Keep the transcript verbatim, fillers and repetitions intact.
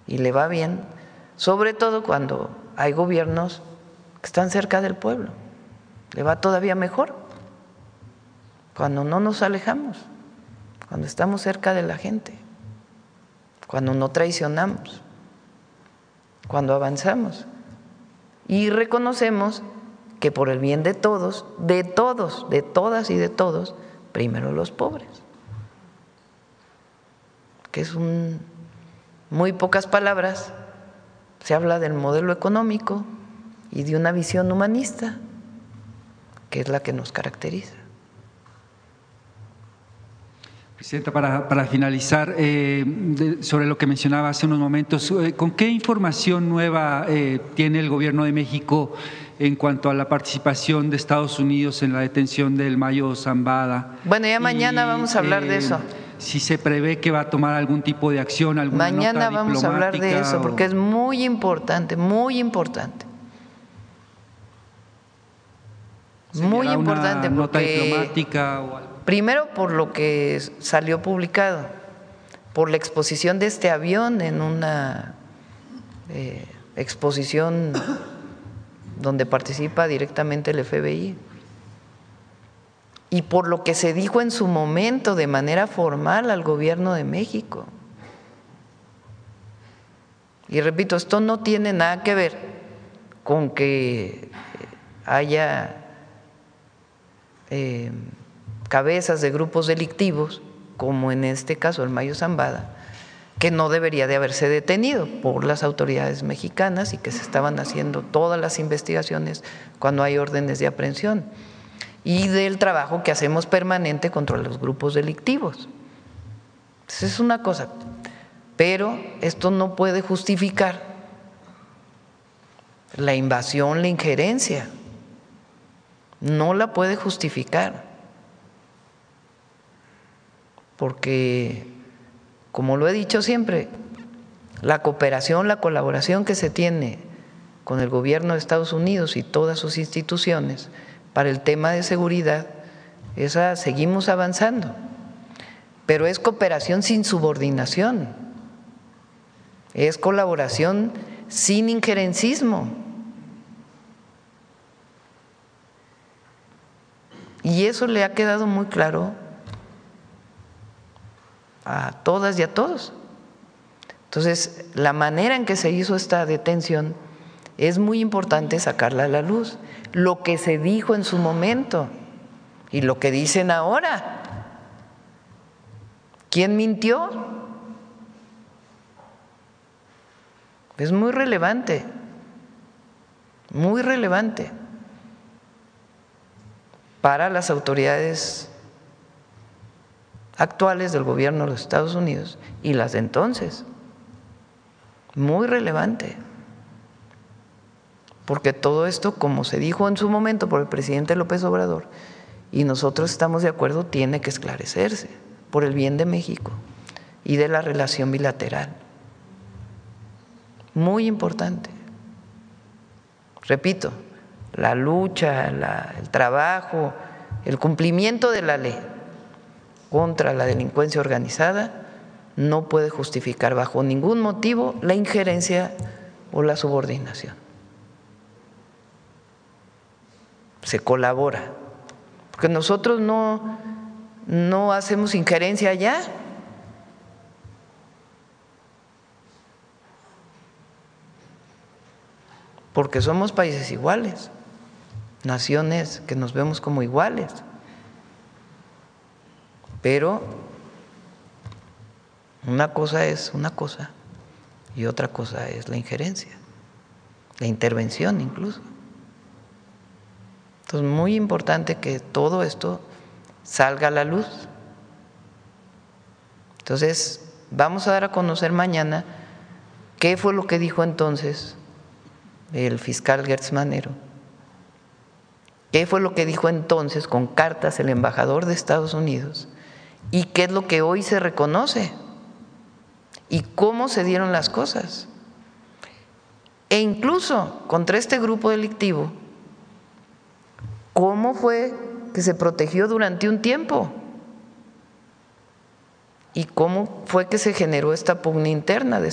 y le va bien, sobre todo cuando hay gobiernos que están cerca del pueblo, le va todavía mejor, cuando no nos alejamos, cuando estamos cerca de la gente, cuando no traicionamos, cuando avanzamos y reconocemos que por el bien de todos, de todos, de todas y de todos, primero los pobres, que es un, muy pocas palabras, se habla del modelo económico y de una visión humanista, que es la que nos caracteriza. Presidenta, para, para finalizar, eh, de, sobre lo que mencionaba hace unos momentos, eh, ¿con qué información nueva eh, tiene el Gobierno de México en cuanto a la participación de Estados Unidos en la detención del Mayo Zambada? Bueno, ya mañana y, vamos a hablar eh, de eso. Si se prevé que va a tomar algún tipo de acción, alguna mañana nota vamos a hablar de eso, o... porque es muy importante, muy importante. Muy importante una nota porque diplomática o algo. Primero por lo que salió publicado, por la exposición de este avión en una eh, exposición donde participa directamente el F B I, y por lo que se dijo en su momento de manera formal al gobierno de México. Y repito, esto no tiene nada que ver con que haya eh, cabezas de grupos delictivos, como en este caso el Mayo Zambada, que no debería de haberse detenido por las autoridades mexicanas y que se estaban haciendo todas las investigaciones cuando hay órdenes de aprehensión, y del trabajo que hacemos permanente contra los grupos delictivos. Entonces es una cosa, pero esto no puede justificar la invasión, la injerencia, no la puede justificar. Porque, como lo he dicho siempre, la cooperación, la colaboración que se tiene con el gobierno de Estados Unidos y todas sus instituciones para el tema de seguridad, esa seguimos avanzando, pero es cooperación sin subordinación, es colaboración sin injerencismo. Y eso le ha quedado muy claro a todas y a todos. Entonces, la manera en que se hizo esta detención es muy importante sacarla a la luz. Lo que se dijo en su momento y lo que dicen ahora. ¿Quién mintió? Es muy relevante, muy relevante para las autoridades actuales del gobierno de los Estados Unidos y las de entonces, muy relevante, porque todo esto, como se dijo en su momento por el presidente López Obrador, y nosotros estamos de acuerdo, tiene que esclarecerse por el bien de México y de la relación bilateral. Muy importante. Repito, la lucha, la, el trabajo, el cumplimiento de la ley contra la delincuencia organizada no puede justificar bajo ningún motivo la injerencia o la subordinación. Se colabora, porque nosotros no, no hacemos injerencia allá. Porque somos países iguales, naciones que nos vemos como iguales. Pero una cosa es una cosa y otra cosa es la injerencia, la intervención incluso. Entonces, muy importante que todo esto salga a la luz. Entonces, vamos a dar a conocer mañana qué fue lo que dijo entonces el fiscal Gertz Manero, qué fue lo que dijo entonces con cartas el embajador de Estados Unidos y qué es lo que hoy se reconoce y cómo se dieron las cosas. E incluso contra este grupo delictivo, cómo fue que se protegió durante un tiempo y cómo fue que se generó esta pugna interna de